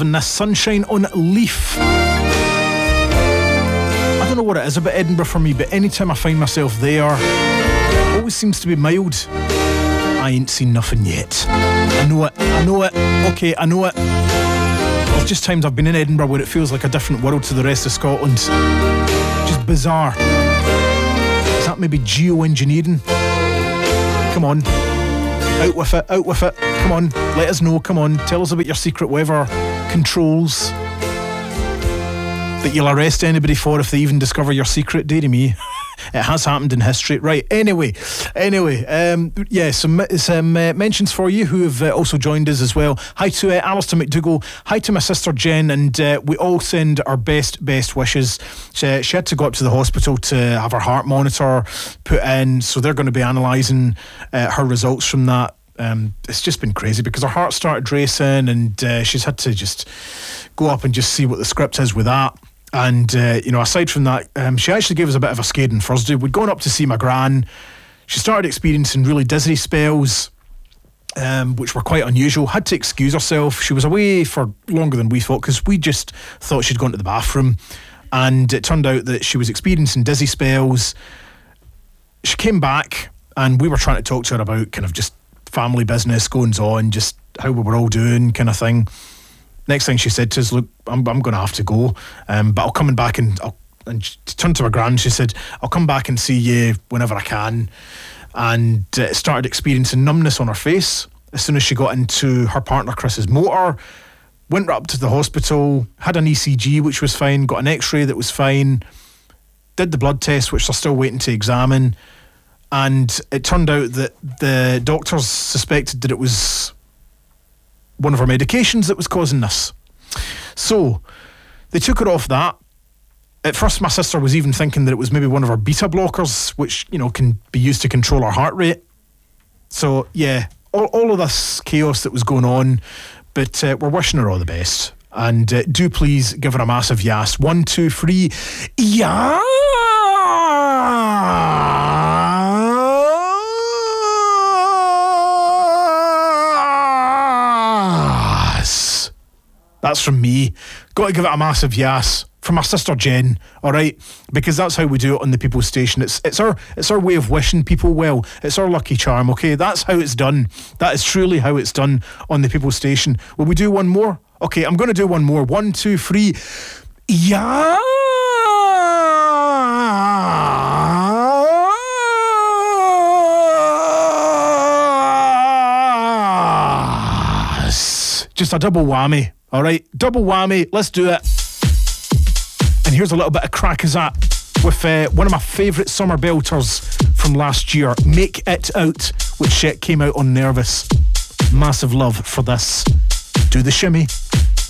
loving this. Sunshine on Leaf. I don't know what it is about Edinburgh for me, but anytime I find myself there, it always seems to be mild. I ain't seen nothing yet. I know it. Okay, I know it. There's just times I've been in Edinburgh where it feels like a different world to the rest of Scotland. Just bizarre. Is that maybe geoengineering? Come on. Out with it. Come on, let us know. Come on, tell us about your secret weather controls that you'll arrest anybody for if they even discover your secret. Dearie me. It has happened in history. Right, anyway, some mentions for you who have also joined us as well. Hi to Alistair McDougall. Hi to my sister Jen, and we all send our best wishes. She had to go up to the hospital to have her heart monitor put in, so they're going to be analysing her results from that. It's just been crazy because her heart started racing, and she's had to just go up and just see what the script is with that. And, aside from that, she actually gave us a bit of a scare on Thursday. We'd gone up to see my gran. She started experiencing really dizzy spells, which were quite unusual. Had to excuse herself. She was away for longer than we thought because we just thought she'd gone to the bathroom. And it turned out that she was experiencing dizzy spells. She came back and we were trying to talk to her about kind of just family business, goings on, just how we were all doing kind of thing. Next thing she said to us, look, I'm going to have to go, but I'll come back and she turned to her gran. She said, I'll come back and see you whenever I can. And started experiencing numbness on her face as soon as she got into her partner Chris's motor. Went right up to the hospital, had an ECG which was fine, got an X-ray that was fine, did the blood test which they're still waiting to examine, and it turned out that the doctors suspected that it was one of her medications that was causing this. So they took her off that. At first my sister was even thinking that it was maybe one of her beta blockers, which, can be used to control her heart rate. So yeah, all of this chaos that was going on, but we're wishing her all the best. And do please give her a massive yes. 1, 2, 3, yeah. That's from me. Got to give it a massive yes from my sister Jen, alright? Because that's how we do it on the People's Station. It's our way of wishing people well. It's our lucky charm, okay? That's how it's done. That is truly how it's done on the People's Station. Will we do one more? Okay, I'm going to do one more. 1, 2, 3. Yeah. Just a double whammy. All right, double whammy. Let's do it. And here's a little bit of Crackazat with one of my favourite summer belters from last year, Make It Out, which came out on Nervous. Massive love for this. Do the shimmy.